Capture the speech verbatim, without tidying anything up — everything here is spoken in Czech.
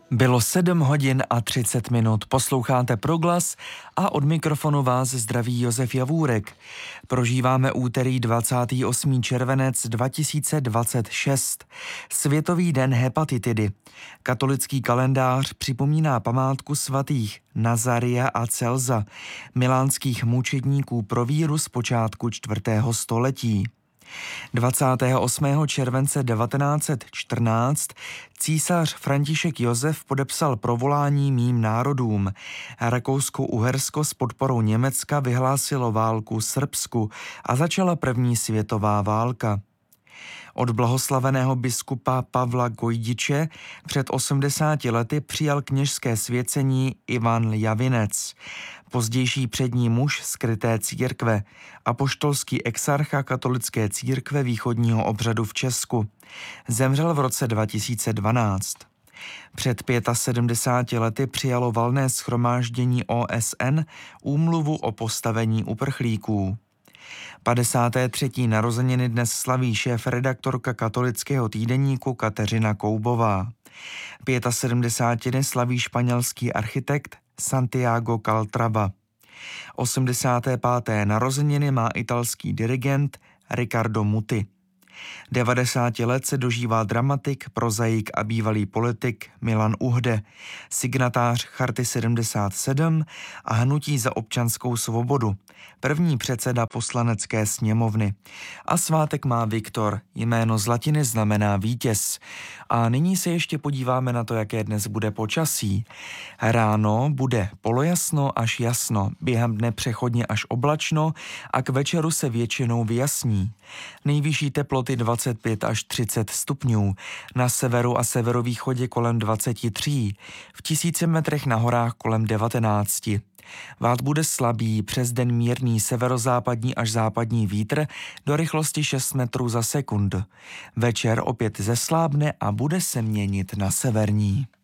Bylo sedm hodin a třicet minut. Posloucháte Proglas a od mikrofonu vás zdraví Josef Javůrek. Prožíváme úterý dvacátého osmého červenec dva tisíce dvacet šest, Světový den hepatitidy. Katolický kalendář připomíná památku svatých Nazaria a Celza, milánských mučedníků pro víru z počátku čtvrtého století. dvacátého osmého července devatenáct set čtrnáct císař František Josef podepsal provolání mým národům. Rakousko-Uhersko s podporou Německa vyhlásilo válku Srbsku a začala první světová válka. Od blahoslaveného biskupa Pavla Gojdiče před osmdesáti lety přijal kněžské svěcení Ivan Ljavinec, pozdější přední muž skryté církve, apoštolský exarcha katolické církve východního obřadu v Česku. Zemřel v roce dva tisíce dvanáct. Před sedmdesáti pěti lety přijalo valné shromáždění O S N úmluvu o postavení uprchlíků. padesáté třetí narozeniny dnes slaví šéfredaktorka katolického týdeníku Kateřina Koubová. sedmdesátiny slaví španělský architekt Santiago Calatrava. osmdesáté páté narozeniny má italský dirigent Riccardo Muti. devadesáti let se dožívá dramatik, prozaik a bývalý politik Milan Uhde, signatář Charty sedmdesát sedm a hnutí za občanskou svobodu, první předseda poslanecké sněmovny. A svátek má Viktor, jméno z latiny znamená vítěz. A nyní se ještě podíváme na to, jaké dnes bude počasí. Ráno bude polojasno až jasno, během dne přechodně až oblačno a k večeru se většinou vyjasní. Nejvyšší teploty dvacet pět až třicet stupňů, na severu a severovýchodě kolem dvacet tři, v tisíci metrech na horách kolem devatenáct. Vát bude slabý, přes den mírný severozápadní až západní vítr do rychlosti šest metrů za sekund. Večer opět zeslábne a bude se měnit na severní.